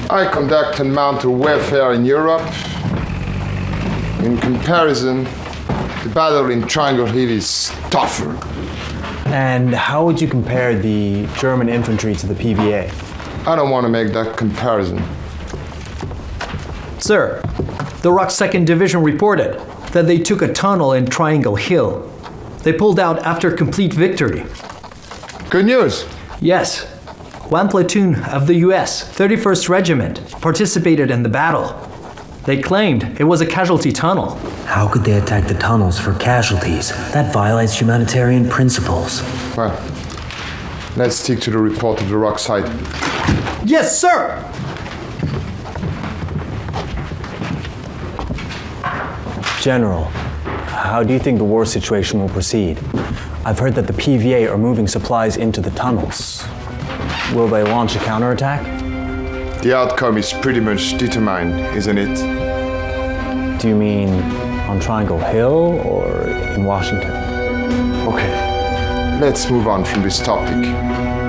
I conducted mountain warfare in Europe. In comparison, the battle in Triangle Hill is tougher. And how would you compare the German infantry to the PVA? I don't want to make that comparison. Sir, the ROK 2nd Division reported that they took a tunnel in Triangle Hill. They pulled out after complete victory. Good news. Yes. One platoon of the US 31st Regiment participated in the battle. They claimed it was a casualty tunnel. How could they attack the tunnels for casualties? That violates humanitarian principles. Well, let's stick to the report of the ROK site. Yes, sir! General, how do you think the war situation will proceed? I've heard that the PVA are moving supplies into the tunnels. Will they launch a counterattack? The outcome is pretty much determined, isn't it? Do you mean on Triangle Hill or in Washington? Okay, let's move on from this topic.